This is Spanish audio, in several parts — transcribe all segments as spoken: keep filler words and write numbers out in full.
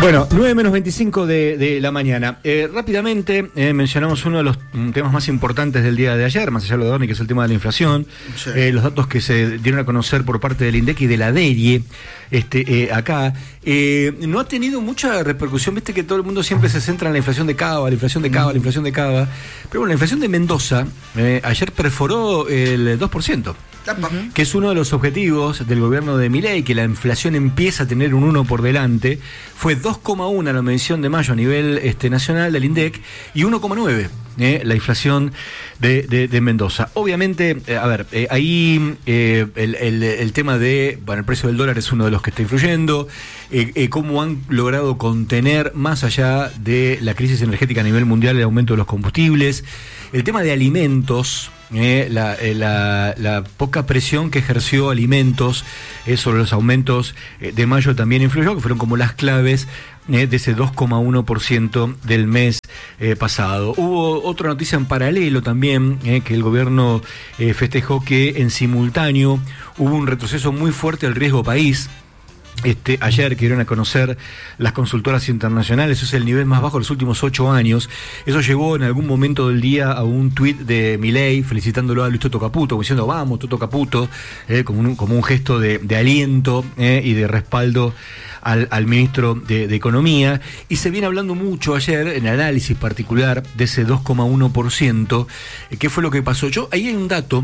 Bueno, nueve menos veinticinco de, de la mañana. Eh, rápidamente eh, mencionamos uno de los temas más importantes del día de ayer, más allá de lo de Dorni, que es el tema de la inflación. Sí. Eh, los datos que se dieron a conocer por parte del INDEC y de la DERIE este, eh, acá. Eh, no ha tenido mucha repercusión, viste que todo el mundo siempre se centra en la inflación de Cava, la inflación de Cava, mm. la inflación de Cava. Pero bueno, la inflación de Mendoza eh, ayer perforó el dos por ciento. Uh-huh. Que es uno de los objetivos del gobierno de Milei, que la inflación empieza a tener un uno por delante. Fue dos coma uno la medición de mayo a nivel este, nacional del INDEC y uno coma nueve eh, la inflación de, de, de Mendoza. Obviamente, eh, a ver, eh, ahí eh, el, el, el tema de, bueno, el precio del dólar es uno de los que está influyendo, eh, eh, cómo han logrado contener más allá de la crisis energética a nivel mundial el aumento de los combustibles, el tema de alimentos. Eh, la, eh, la, la poca presión que ejerció alimentos eh, sobre los aumentos eh, de mayo también influyó, que fueron como las claves eh, de ese dos coma uno por ciento del mes eh, pasado. Hubo otra noticia en paralelo también, eh, que el gobierno eh, festejó que en simultáneo hubo un retroceso muy fuerte del riesgo país. Este, ayer que dieron a conocer las consultoras internacionales, eso es el nivel más bajo de los últimos ocho años. Eso llevó en algún momento del día a un tuit de Milei felicitándolo a Luis Toto Caputo, diciendo vamos Toto Caputo, eh, como, un, como un gesto de, de aliento eh, y de respaldo al, al ministro de, de Economía. Y se viene hablando mucho ayer, en análisis particular, de ese dos coma uno por ciento. Eh, ¿Qué fue lo que pasó? Yo, ahí hay un dato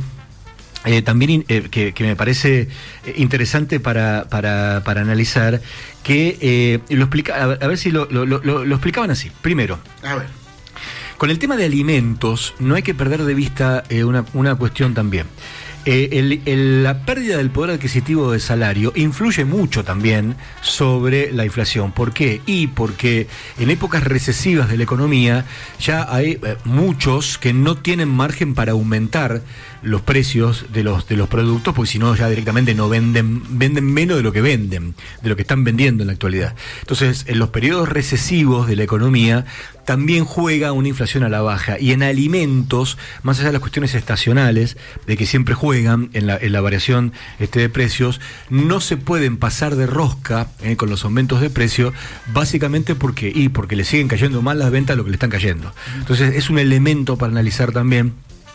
Eh, también eh, que, que me parece interesante para, para, para analizar, que eh, lo explica, a, a ver si lo, lo, lo, lo explicaban así. Primero, a ver. Con el tema de alimentos no hay que perder de vista eh, una, una cuestión también. Eh, el, el, la pérdida del poder adquisitivo de salario influye mucho también sobre la inflación. ¿Por qué? Y porque en épocas recesivas de la economía ya hay eh, muchos que no tienen margen para aumentar los precios de los de los productos, porque si no ya directamente no venden venden menos de lo que venden, de lo que están vendiendo en la actualidad. Entonces, en los periodos recesivos de la economía también juega una inflación a la baja, y en alimentos, más allá de las cuestiones estacionales, de que siempre juegan en la, en la variación este, de precios, no se pueden pasar de rosca eh, con los aumentos de precio, básicamente porque, y porque le siguen cayendo más las ventas de lo que le están cayendo. Entonces, es un elemento para analizar también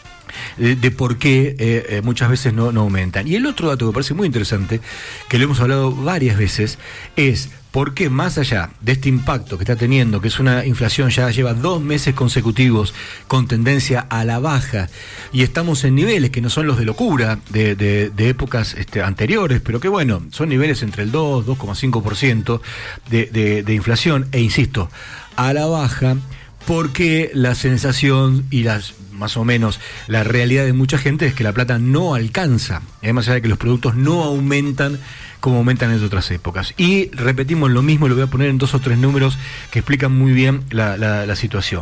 De, de por qué eh, eh, muchas veces no, no aumentan. Y el otro dato que me parece muy interesante, que lo hemos hablado varias veces, es por qué, más allá de este impacto que está teniendo, que es una inflación, ya lleva dos meses consecutivos con tendencia a la baja, y estamos en niveles que no son los de locura de, de, de épocas este, anteriores, pero que bueno, son niveles entre el dos, dos coma cinco por ciento de, de, de inflación, e insisto, a la baja, porque la sensación y las más o menos la realidad de mucha gente es que la plata no alcanza, eh, más allá de que los productos no aumentan como aumentan en otras épocas. Y repetimos lo mismo, lo voy a poner en dos o tres números que explican muy bien la, la, la situación.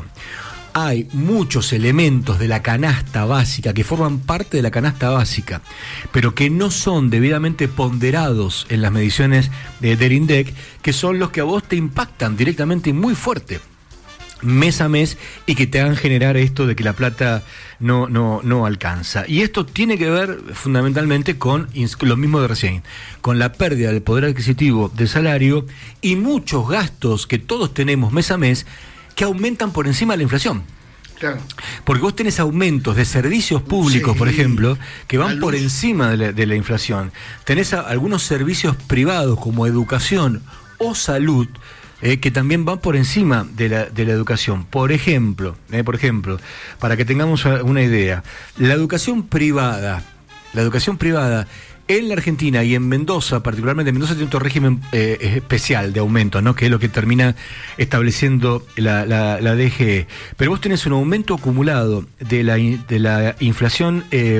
Hay muchos elementos de la canasta básica que forman parte de la canasta básica, pero que no son debidamente ponderados en las mediciones de, del INDEC, que son los que a vos te impactan directamente y muy fuerte, mes a mes, y que te hagan generar esto de que la plata no, no, no alcanza. Y esto tiene que ver fundamentalmente con lo mismo de recién, con la pérdida del poder adquisitivo del salario y muchos gastos que todos tenemos mes a mes que aumentan por encima de la inflación. Claro. Porque vos tenés aumentos de servicios públicos, sí, por ejemplo, que van por encima de la, de la inflación. Tenés a, algunos servicios privados como educación o salud, Eh, que también van por encima de la, de la educación. Por ejemplo, eh, por ejemplo, para que tengamos una idea, la educación privada, la educación privada en la Argentina y en Mendoza, particularmente en Mendoza, tiene otro régimen eh, especial de aumento, ¿no? Que es lo que termina estableciendo la, la, la D G E. Pero vos tenés un aumento acumulado de la, de la inflación, eh,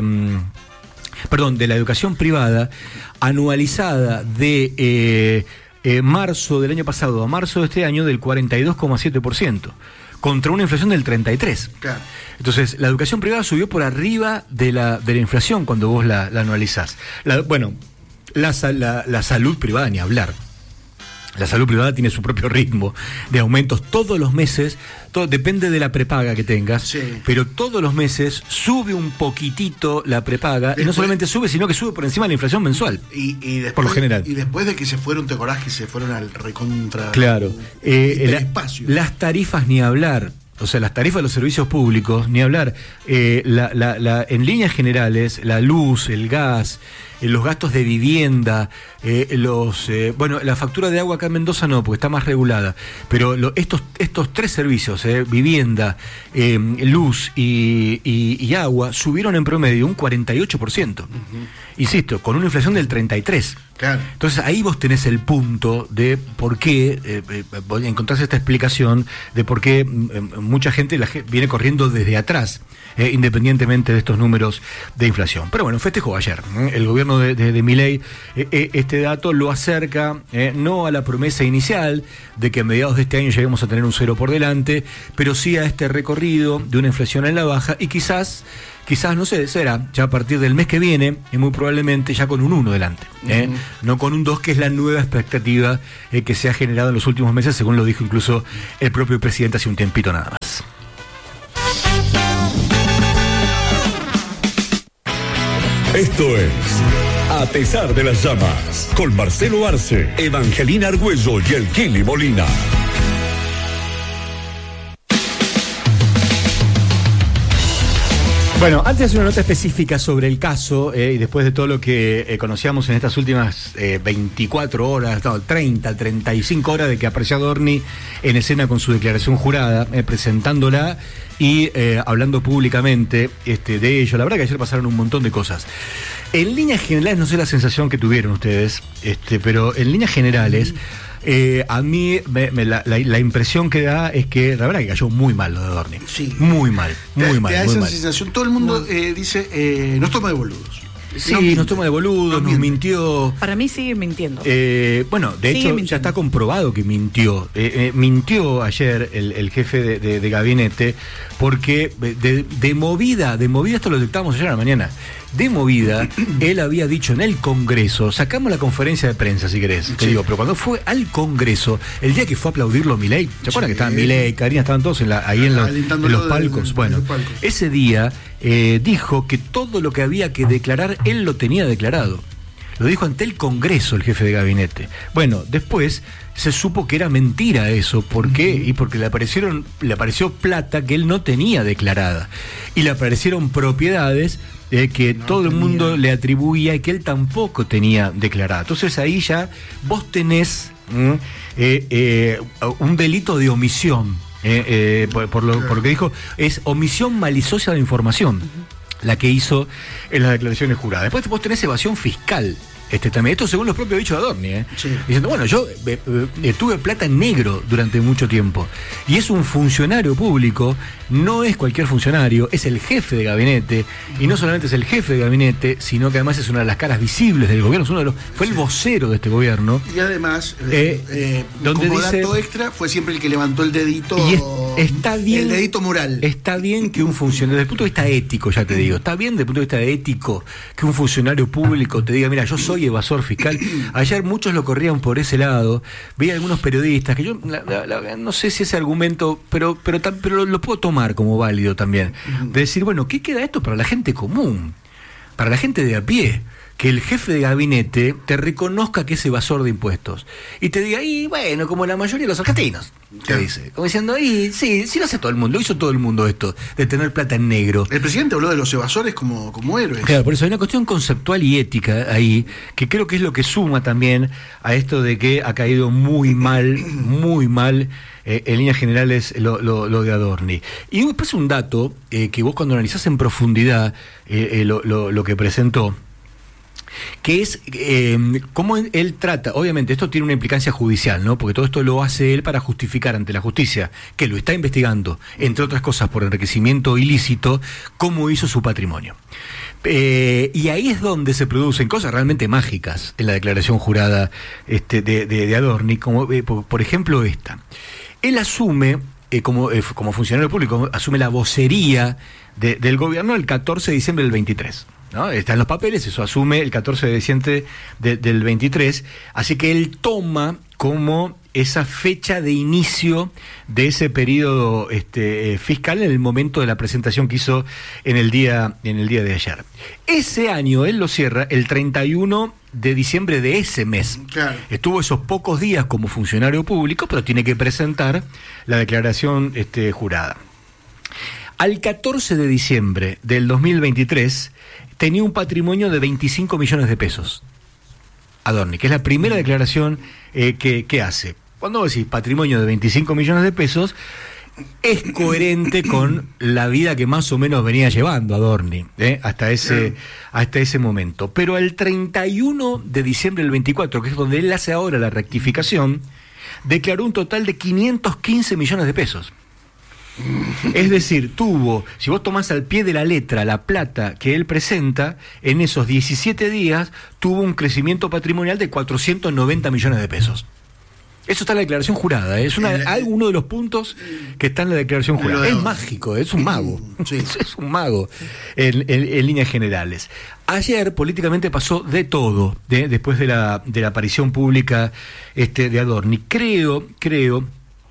perdón, de la educación privada anualizada de Eh, Eh, marzo del año pasado a marzo de este año del cuarenta y dos coma siete por ciento, contra una inflación del treinta y tres por ciento. Claro. Entonces, la educación privada subió por arriba de la, de la inflación cuando vos la, la anualizás. La, bueno, la, la, la salud privada, ni hablar. La salud privada tiene su propio ritmo de aumentos todos los meses, todo, depende de la prepaga que tengas, sí. pero todos los meses sube un poquitito la prepaga, después, y no solamente sube, sino que sube por encima de la inflación mensual, y, y después, por lo general. Y después de que se fueron, te acordás que se fueron al recontra... Claro, eh, la, espacio. Las tarifas ni hablar. O sea, las tarifas de los servicios públicos, ni hablar. Eh, la, la, la, en líneas generales, la luz, el gas, eh, los gastos de vivienda, eh, los eh, bueno, la factura de agua acá en Mendoza no, porque está más regulada. Pero lo, estos, estos tres servicios, eh, vivienda, eh, luz y, y, y agua, subieron en promedio un cuarenta y ocho por ciento. Uh-huh. Insisto, con una inflación del treinta y tres por ciento. Claro. Entonces ahí vos tenés el punto de por qué, eh, eh, encontrás esta explicación de por qué eh, mucha gente la, viene corriendo desde atrás, eh, independientemente de estos números de inflación. Pero bueno, festejó ayer. ¿eh? El gobierno de, de, de Milei, eh, eh, este dato lo acerca eh, no a la promesa inicial de que a mediados de este año lleguemos a tener un cero por delante, pero sí a este recorrido de una inflación en la baja y quizás... Quizás, no sé, será ya a partir del mes que viene, y muy probablemente ya con un uno delante, ¿eh? Uh-huh. No con un dos, que es la nueva expectativa eh, que se ha generado en los últimos meses, según lo dijo incluso el propio presidente hace un tiempito nada más. Esto es A Pesar de las Llamas, con Marcelo Arce, Evangelina Argüello y el Kili Molina. Bueno, antes de hacer una nota específica sobre el caso, eh, y después de todo lo que eh, conocíamos en estas últimas eh, veinticuatro horas, no, treinta, treinta y cinco horas de que apareció Adorni en escena con su declaración jurada, eh, presentándola y eh, hablando públicamente este, de ello. La verdad que ayer pasaron un montón de cosas. En líneas generales, no sé la sensación que tuvieron ustedes, este, pero en líneas generales... Eh, a mí me, me, la, la, la impresión que da es que la verdad que cayó muy mal lo de Adorni. Sí. Muy mal, muy te, mal. Te da muy esa mal. sensación. Todo el mundo eh, dice, eh, nos toma de boludos. Sí, nos, nos toma de boludos, nos, nos mintió. Para mí sigue mintiendo. Eh, bueno, de sigue hecho mintiendo. Ya está comprobado que mintió. Eh, eh, mintió ayer el, el jefe de, de, de gabinete porque de, de movida, de movida, esto lo detectamos ayer a la mañana, de movida, él había dicho en el Congreso, sacamos la conferencia de prensa si querés, te sí. digo, pero cuando fue al Congreso, el día que fue a aplaudirlo Milei, ¿se acuerdan sí. que estaban Milei, Karina, estaban todos en la, ahí en, la, en los palcos? De, de, bueno, los palcos. Ese día eh, dijo que todo lo que había que declarar, él lo tenía declarado. Lo dijo ante el Congreso el jefe de gabinete. Bueno, después se supo que era mentira eso. ¿Por qué? Y porque le aparecieron, le apareció plata que él no tenía declarada. Y le aparecieron propiedades eh, que no todo tenía. El mundo le atribuía y que él tampoco tenía declarada. Entonces ahí ya vos tenés ¿eh? Eh, eh, un delito de omisión. Eh, eh, por, por, lo, por lo que dijo, es omisión maliciosa de información. Uh-huh. La que hizo en las declaraciones juradas. Después vos tenés evasión fiscal. Este, también, esto según los propios dichos de Adorni, ¿eh? Sí. Diciendo, bueno, yo eh, eh, tuve plata en negro durante mucho tiempo. Y es un funcionario público, no es cualquier funcionario, es el jefe de gabinete. Y no solamente es el jefe de gabinete, sino que además es una de las caras visibles del gobierno. Es uno de los, fue el vocero de este gobierno. Y además, eh, eh, donde como dice, dato extra, fue siempre el que levantó el dedito. Y es, está bien, el dedito moral. Está bien que un funcionario, desde el punto de vista ético, ya te digo, está bien desde el punto de vista ético que un funcionario público te diga, mira, yo soy evasor fiscal. Ayer muchos lo corrían por ese lado. Vi algunos periodistas que yo la, la, la, no sé si ese argumento, pero pero, pero lo, lo puedo tomar como válido también. De decir, bueno, ¿qué queda esto para la gente común? Para la gente de a pie. Que el jefe de gabinete te reconozca que es evasor de impuestos. Y te diga, y bueno, como la mayoría de los argentinos, te claro. dice. Como diciendo, y sí, sí lo hace todo el mundo, lo hizo todo el mundo esto, de tener plata en negro. El presidente habló de los evasores como, como héroes. Claro, por eso hay una cuestión conceptual y ética ahí, que creo que es lo que suma también a esto de que ha caído muy mal, muy mal, eh, en líneas generales, lo, lo, lo de Adorni. Y después un dato, eh, que vos cuando analizás en profundidad eh, eh, lo, lo, lo que presentó, que es eh, cómo él trata, obviamente esto tiene una implicancia judicial, ¿no? Porque todo esto lo hace él para justificar ante la justicia, que lo está investigando, entre otras cosas por enriquecimiento ilícito, cómo hizo su patrimonio. Eh, y ahí es donde se producen cosas realmente mágicas en la declaración jurada este, de, de, de Adorni, como eh, por, por ejemplo esta. Él asume, eh, como, eh, como funcionario público, asume la vocería de, del gobierno el catorce de diciembre del veintitrés. ¿no? Está en los papeles, eso asume el catorce de diciembre de, del veintitrés, así que él toma como esa fecha de inicio de ese periodo este, fiscal en el momento de la presentación que hizo en el día, en el día de ayer. Ese año él lo cierra el treinta y uno de diciembre de ese mes. Claro. Estuvo esos pocos días como funcionario público, pero tiene que presentar la declaración este, jurada. Al catorce de diciembre del dos mil veintitrés tenía un patrimonio de veinticinco millones de pesos. Adorni, que es la primera declaración eh, que, que hace. Cuando vos decís patrimonio de veinticinco millones de pesos, es coherente con la vida que más o menos venía llevando Adorni, ¿eh? hasta, ese, hasta ese momento. Pero el treinta y uno de diciembre del veinticuatro, que es donde él hace ahora la rectificación, declaró un total de quinientos quince millones de pesos. Es decir, tuvo, si vos tomás al pie de la letra la plata que él presenta, en esos diecisiete días tuvo un crecimiento patrimonial de cuatrocientos noventa millones de pesos. Eso está en la declaración jurada, ¿eh? Es una, uno de los puntos que está en la declaración jurada. Es mágico, es un mago, sí. es un mago en, en, en líneas generales. Ayer políticamente pasó de todo, ¿eh? después de la, de la aparición pública este, de Adorni. Creo, creo...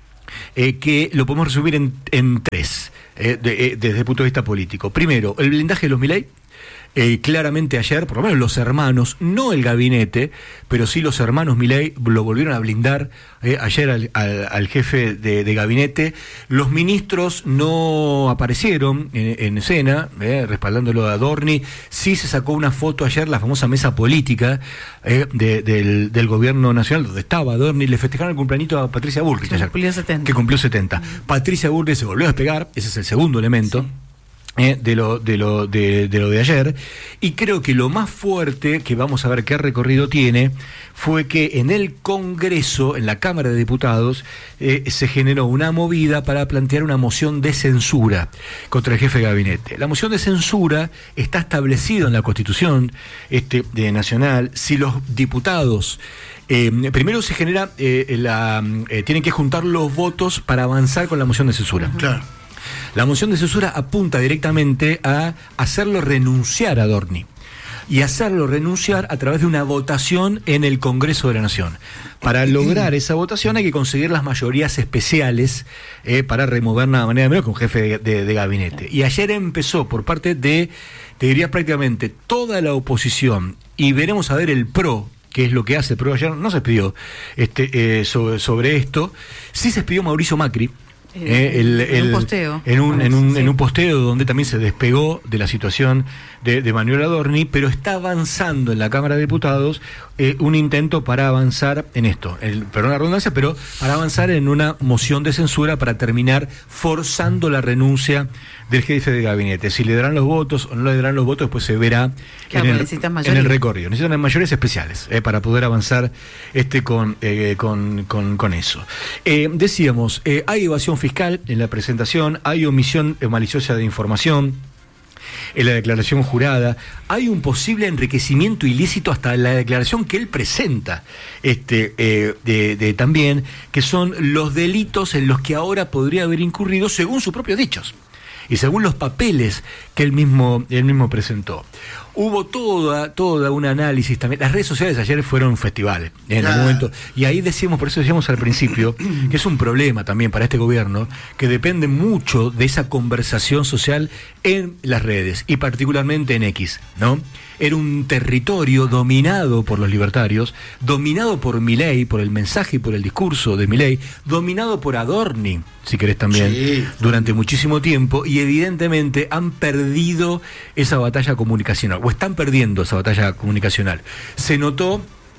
Eh, que lo podemos resumir en, en tres, eh, de, eh, desde el punto de vista político. Primero, el blindaje de los Milei. Eh, claramente ayer, por lo menos los hermanos, no el gabinete, pero sí los hermanos Milei lo volvieron a blindar eh, ayer al, al, al jefe de, de gabinete. Los ministros no aparecieron en, en escena, eh, respaldándolo a Adorni. Sí se sacó una foto ayer, la famosa mesa política eh, de, del, del gobierno nacional, donde estaba Adorni. Le festejaron el cumpleañito a Patricia Bullrich ayer, cumplió setenta. Que cumplió setenta. Mm. Patricia Bullrich se volvió a despegar, ese es el segundo elemento. Sí. Eh, de lo de lo de, de lo de ayer, y creo que lo más fuerte, que vamos a ver qué recorrido tiene, fue que en el Congreso, en la Cámara de Diputados, eh, se generó una movida para plantear una moción de censura contra el jefe de gabinete. La moción de censura está establecida en la Constitución este, de Nacional. Si los diputados Eh, primero se genera, eh, la, eh, tienen que juntar los votos para avanzar con la moción de censura. Claro. La moción de censura apunta directamente a hacerlo renunciar a Adorni y hacerlo renunciar a través de una votación en el Congreso de la Nación. Para lograr esa votación hay que conseguir las mayorías especiales eh, para remover nada manera menos que un jefe de, de, de gabinete. Y ayer empezó por parte de, te diría prácticamente toda la oposición, y veremos a ver el PRO, que es lo que hace el PRO. Ayer no se expidió este, eh, sobre, sobre esto. Sí se expidió Mauricio Macri. Eh, el, el, en un posteo. En un, en, un, sí. en un posteo donde también se despegó de la situación de, de Manuel Adorni, pero está avanzando en la Cámara de Diputados eh, un intento para avanzar en esto, el, perdón la redundancia, pero para avanzar en una moción de censura para terminar forzando la renuncia del jefe de gabinete. Si le darán los votos o no le darán los votos, después se verá claro, en, el, en el recorrido. Necesitan mayores especiales eh, para poder avanzar este con, eh, con, con, con eso. Eh, decíamos, eh, hay evasión fiscal en la presentación, hay omisión maliciosa de información en la declaración jurada, hay un posible enriquecimiento ilícito hasta la declaración que él presenta este eh, de, de también, que son los delitos en los que ahora podría haber incurrido según sus propios dichos y según los papeles que él mismo, él mismo presentó. Hubo toda, toda un análisis también. Las redes sociales ayer fueron un festival en claro. el momento. Y ahí decíamos, por eso decíamos al principio, que es un problema también para este gobierno, que depende mucho de esa conversación social en las redes, y particularmente en X, ¿no? Era un territorio dominado por los libertarios, dominado por Milei, por el mensaje y por el discurso de Milei, dominado por Adorni, si querés también, sí. durante muchísimo tiempo, y evidentemente han perdido esa batalla comunicacional, o están perdiendo esa batalla comunicacional. Se notó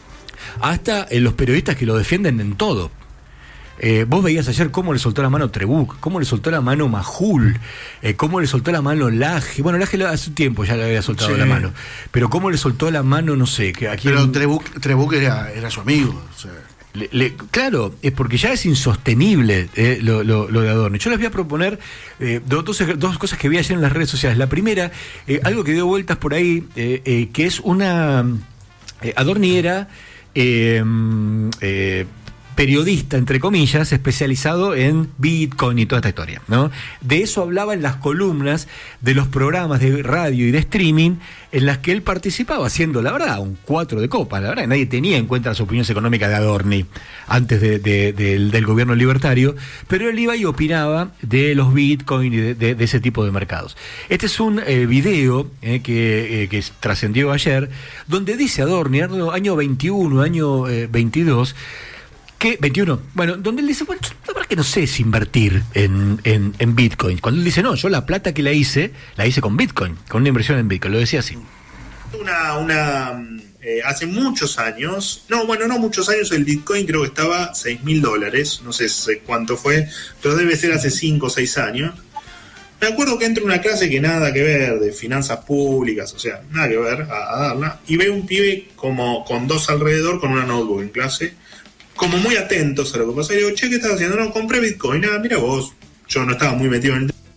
hasta en los periodistas que lo defienden en todo. Eh, vos veías ayer cómo le soltó la mano Trebuch, cómo le soltó la mano Majul, eh, cómo le soltó la mano Laje. Bueno, Laje hace un tiempo ya le había soltado sí. la mano, pero cómo le soltó la mano, no sé. Que aquí pero en... Trebuch, Trebuch era, era su amigo. O sea. le, le, claro, es porque ya es insostenible eh, lo, lo, lo de Adorni. Yo les voy a proponer eh, dos, dos cosas que vi ayer en las redes sociales. La primera, eh, algo que dio vueltas por ahí, eh, eh, que es una... Eh, Adorni era... Eh, eh, periodista, entre comillas, especializado en Bitcoin y toda esta historia, ¿no? De eso hablaba en las columnas de los programas de radio y de streaming en las que él participaba, haciendo, la verdad, un cuatro de copa. La verdad, nadie tenía en cuenta las opiniones económicas de Adorni antes de, de, de, del, del gobierno libertario, pero él iba y opinaba de los Bitcoin y de, de, de ese tipo de mercados. Este es un eh, video eh, que, eh, que trascendió ayer, donde dice Adorni, año veintiuno, año eh, veintidós, que veintiuno, bueno, donde él dice, bueno, la verdad que no sé si invertir en, en, en Bitcoin. Cuando él dice, no, yo la plata que la hice, la hice con Bitcoin, con una inversión en Bitcoin, lo decía así. Una, una eh, hace muchos años, no, bueno, no muchos años, el Bitcoin creo que estaba seis mil dólares, no sé cuánto fue, pero debe ser hace cinco o seis años. Me acuerdo que entro en una clase que nada que ver, de finanzas públicas, o sea, nada que ver, a, a darla, y veo un pibe como con dos alrededor, con una notebook en clase, como muy atentos a lo que pasa. Y digo, che, ¿qué estás haciendo? No, compré Bitcoin. Nada, mira vos. Yo no estaba muy metido en el tema.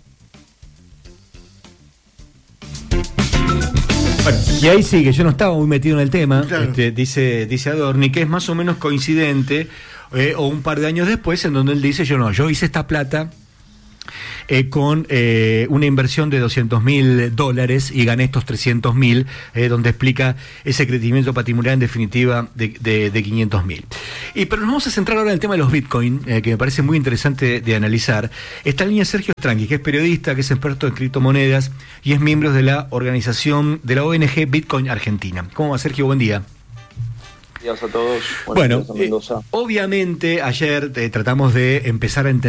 Bueno, y ahí sigue, yo no estaba muy metido en el tema, claro. este, dice, dice Adorni, que es más o menos coincidente, eh, o un par de años después, en donde él dice, yo no, yo hice esta plata Eh, con eh, una inversión de doscientos mil dólares y gané estos trescientos mil, eh, donde explica ese crecimiento patrimonial en definitiva de, de, de quinientos mil. Y pero nos vamos a centrar ahora en el tema de los Bitcoin, eh, que me parece muy interesante de, de analizar. Está en línea Sergio Stranqui, que es periodista, que es experto en criptomonedas y es miembro de la organización de la O N G Bitcoin Argentina. ¿Cómo va, Sergio? Buen día. Buenos días a todos. Bueno, eh, obviamente ayer eh, tratamos de empezar a entender